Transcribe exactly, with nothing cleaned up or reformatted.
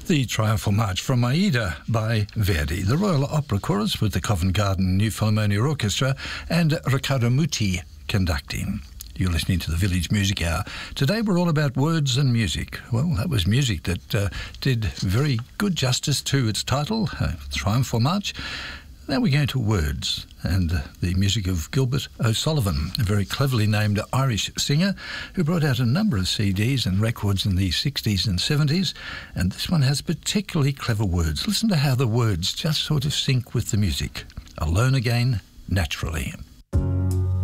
The Triumphal March from Aida by Verdi, the Royal Opera Chorus with the Covent Garden New Philharmonia Orchestra and Riccardo Muti conducting. You're listening to the Village Music Hour. Today we're all about words and music. Well, that was music that uh, did very good justice to its title, uh, Triumphal March. Now we're going to words and uh, the music of Gilbert O'Sullivan, a very cleverly named Irish singer who brought out a number of C Ds and records in the sixties and seventies, and this one has particularly clever words. Listen to how the words just sort of sync with the music. Alone Again, Naturally.